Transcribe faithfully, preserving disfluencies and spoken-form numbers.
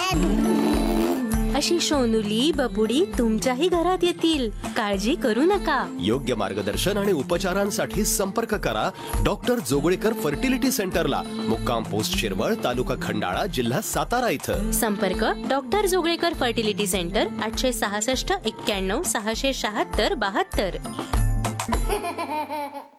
अशी सोनुली बबुडी तुमच्याही घरात येतील. काळजी करू नका. योग्य मार्गदर्शन आणि उपचारांसाठी संपर्क करा डॉक्टर जोगळेकर फर्टिलिटी सेंटरला, मुक्काम पोस्ट शिरवळ, तालुका खंडाळा, जिल्हा सातारा इथं. संपर्क डॉक्टर जोगळेकर फर्टिलिटी सेंटर, आठशे सहासष्ट एक्क्याण्णव सहाशे शहात्तर बहात्तर.